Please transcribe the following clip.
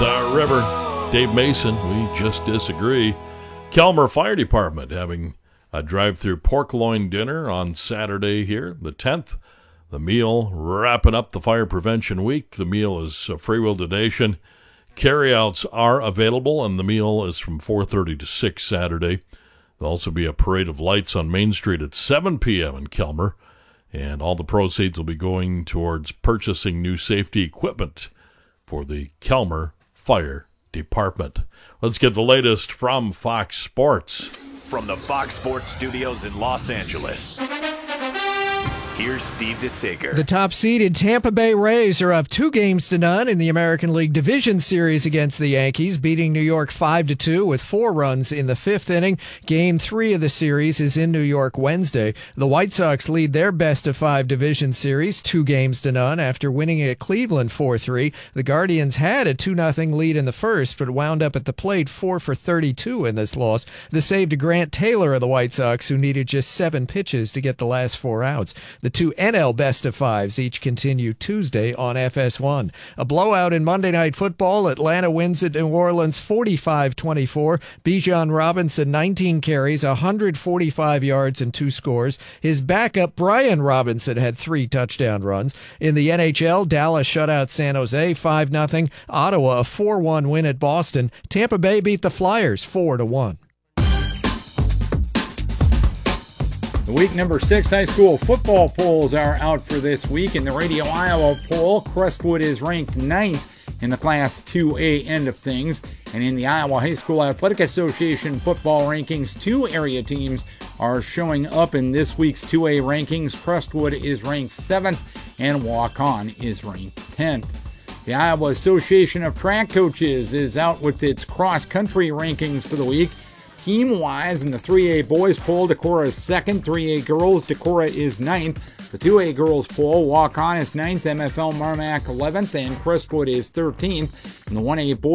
the river. Dave Mason, we just disagree. Kelmer Fire Department having a drive-through pork loin dinner on Saturday here, the 10th. The meal wrapping up the Fire Prevention Week. The meal is a free will donation. Carryouts are available, and the meal is from 4:30 to 6 Saturday. There'll also be a parade of lights on Main Street at 7 p.m. in Kelmer, and all the proceeds will be going towards purchasing new safety equipment for the Kelmer Fire Department. Let's get the latest from Fox Sports. From the Fox Sports Studios in Los Angeles, here's Steve DeSager. The top-seeded Tampa Bay Rays are up 2-0 in the American League Division Series against the Yankees, beating New York 5-2 with 4 runs in the 5th inning. Game 3 of the series is in New York Wednesday. The White Sox lead their best-of-5 division series 2-0 after winning at Cleveland 4-3. The Guardians had a 2-0 lead in the first, but wound up at the plate 4 for 32 in this loss. The save to Grant Taylor of the White Sox, who needed just 7 pitches to get the last 4 outs. The 2 NL best-of-5s each continue Tuesday on FS1. A blowout in Monday Night Football. Atlanta wins at New Orleans 45-24. Bijan Robinson, 19 carries, 145 yards, and 2 scores. His backup, Brian Robinson, had 3 touchdown runs. In the NHL, Dallas shut out San Jose 5-0. Ottawa, a 4-1 win at Boston. Tampa Bay beat the Flyers 4-1. The week number 6 high school football polls are out for this week. In the Radio Iowa poll, Crestwood is ranked 9th in the Class 2A end of things. And in the Iowa High School Athletic Association football rankings, 2 area teams are showing up in this week's 2A rankings. Crestwood is ranked 7th and Waukon is ranked 10th. The Iowa Association of Track Coaches is out with its cross-country rankings for the week. Team-wise, in the 3A boys poll, Decorah is 2nd. 3A girls, Decorah is 9th. The 2A girls poll, Waukon is 9th. MFL Marmac 11th. And Crestwood is 13th. In the 1A boys